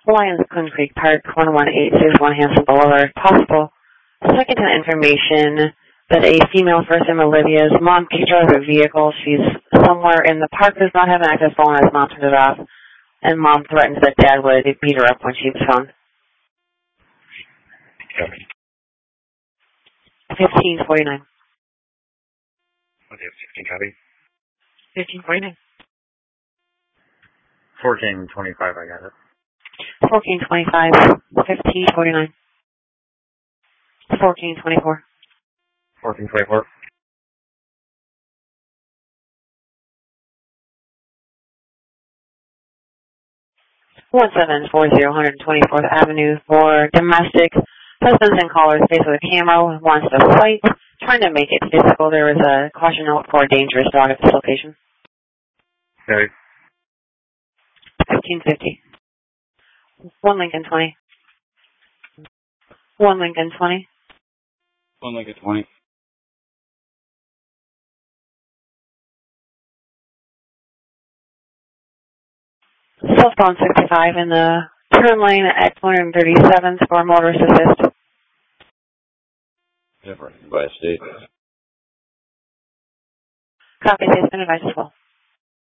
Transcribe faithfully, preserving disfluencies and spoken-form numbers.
Lions Coon Creek Park, one one eight six one Hanson Boulevard. Possible second-hand information that a female first name Olivia's mom kicked her out of her vehicle. She's somewhere in the park, does not have an active phone, as mom turned it off, and mom threatens that dad would beat her up when she was found. Copy. fifteen forty-nine. Okay, fifteen copy. fifteen forty-nine. fourteen twenty-five, I got it. fourteen twenty-five. fifteen forty-nine. fourteen twenty-four. fourteen twenty-four. one seven four zero one twenty-fourth Avenue for domestic. Husbands and callers faced with a camera, wants to fight, trying to make it physical. There was a caution note for a dangerous dog at this location. Okay. fifteen fifty. one Lincoln twenty. one Lincoln twenty. one Lincoln twenty. Southbound sixty-five in the turn lane at two thirty-seventh for motorist assist. Different by state. Copy, has been advised as well.